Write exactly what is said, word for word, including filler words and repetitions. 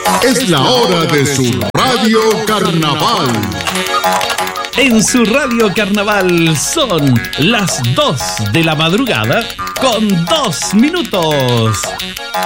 Es la hora de su Radio Carnaval. En su Radio Carnaval son las dos de la madrugada con dos minutos.